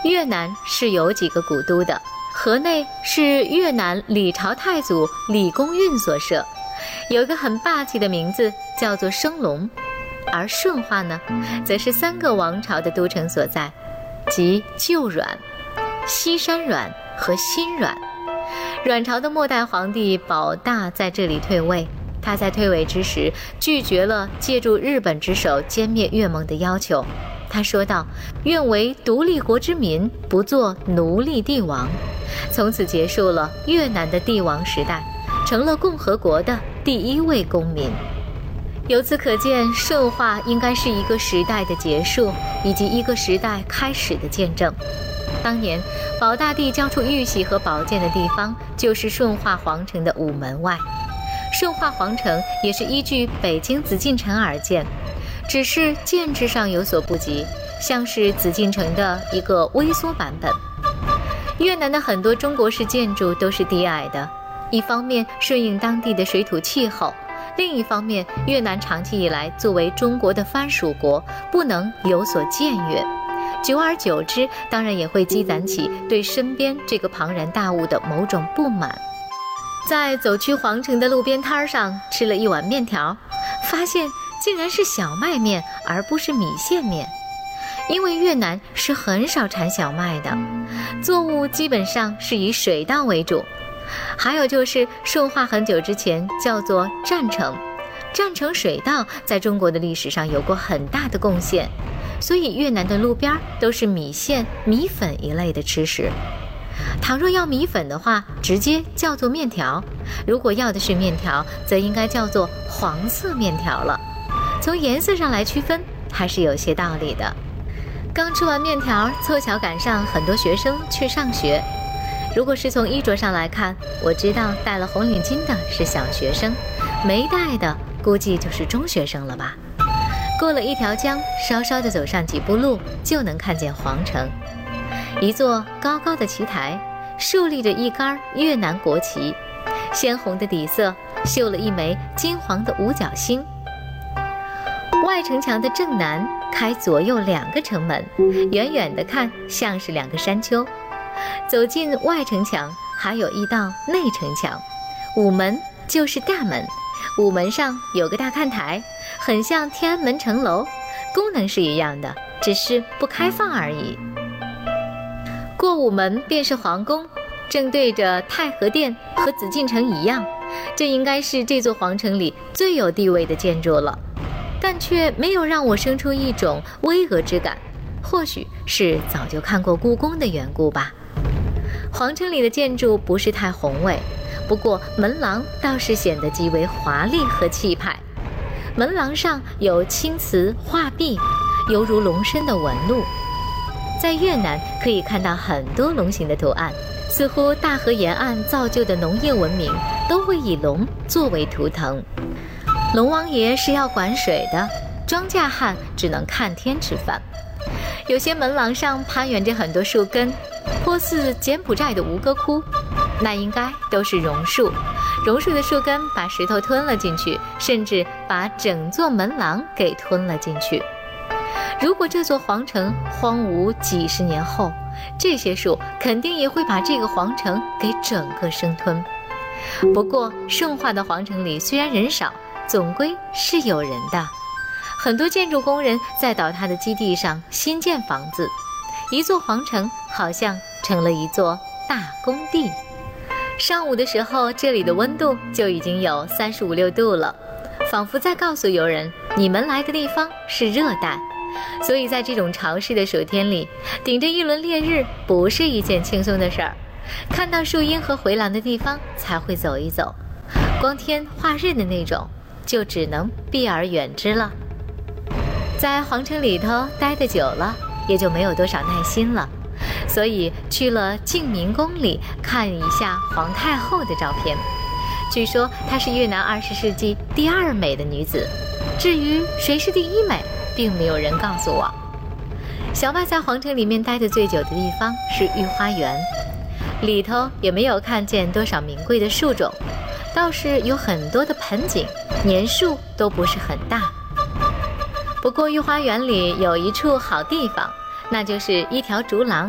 越南是有几个古都的，河内是越南李朝太祖李公运所设，有一个很霸气的名字叫做升龙。而顺化呢，则是3个王朝的都城所在，即旧阮、西山阮和新阮。阮朝的末代皇帝保大在这里退位，他在退位之时拒绝了借助日本之手歼灭越蒙的要求。他说道：愿为独立国之民，不做奴隶帝王。从此结束了越南的帝王时代，成了共和国的第1位公民。由此可见，顺化应该是一个时代的结束，以及一个时代开始的见证。当年保大帝交出玉玺和宝剑的地方，就是顺化皇城的午门外。顺化皇城也是依据北京紫禁城而建，只是建制上有所不及，像是紫禁城的一个微缩版本。越南的很多中国式建筑都是低矮的，一方面顺应当地的水土气候，另一方面越南长期以来作为中国的藩属国，不能有所僭越，久而久之当然也会积攒起对身边这个庞然大物的某种不满。在走去皇城的路边摊上吃了一碗面条，发现竟然是小麦面而不是米线面。因为越南是很少产小麦的，作物基本上是以水稻为主。还有就是顺化很久之前叫做占城，占城水稻在中国的历史上有过很大的贡献，所以越南的路边都是米线、米粉一类的吃食。倘若要米粉的话，直接叫做面条；如果要的是面条，则应该叫做黄色面条了。从颜色上来区分，还是有些道理的。刚吃完面条，凑巧赶上很多学生去上学。如果是从衣着上来看，我知道戴了红领巾的是小学生，没戴的估计就是中学生了吧。过了一条江，稍稍的走上几步路，就能看见皇城。一座高高的旗台，竖立着一杆越南国旗，鲜红的底色绣了一枚金黄的五角星。外城墙的正南开左右2个城门，远远的看像是2个山丘。走进外城墙，还有一道内城墙，午门就是大门，午门上有个大看台，很像天安门城楼，功能是一样的，只是不开放而已。过午门便是皇宫，正对着太和殿和紫禁城一样，这应该是这座皇城里最有地位的建筑了，但却没有让我生出一种巍峨之感，或许是早就看过故宫的缘故吧。皇城里的建筑不是太宏伟，不过门廊倒是显得极为华丽和气派。门廊上有青瓷画壁，犹如龙身的纹路。在越南可以看到很多龙形的图案，似乎大河沿岸造就的农业文明都会以龙作为图腾。龙王爷是要管水的，庄稼汉只能看天吃饭。有些门廊上攀援着很多树根，颇似柬埔寨的吴哥窟，那应该都是榕树。榕树的树根把石头吞了进去，甚至把整座门廊给吞了进去。如果这座皇城荒芜几十年后，这些树肯定也会把这个皇城给整个生吞。不过顺化的皇城里虽然人少，总归是有人的。很多建筑工人在倒塌的基地上新建房子，一座皇城好像成了一座大工地。上午的时候，这里的温度就已经有35、6度了，仿佛在告诉游人，你们来的地方是热带。所以在这种潮湿的暑天里，顶着一轮烈日不是一件轻松的事儿。看到树荫和回廊的地方才会走一走，光天化日的那种就只能避而远之了。在皇城里头待得久了，也就没有多少耐心了，所以去了静明宫里看一下皇太后的照片。据说她是越南20世纪第2美的女子，至于谁是第1美，并没有人告诉我。小麦在皇城里面待得最久的地方是御花园，里头也没有看见多少名贵的树种，倒是有很多的盆景，年数都不是很大。不过御花园里有一处好地方，那就是一条竹廊